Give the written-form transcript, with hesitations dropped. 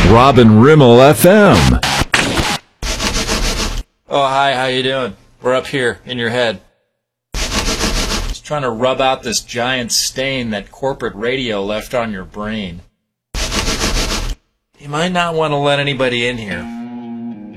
Robin Rimmel FM. Oh, hi, how you doing? We're up here in your head. Just trying to rub out this giant stain that corporate radio left on your brain. You might not want to let anybody in here.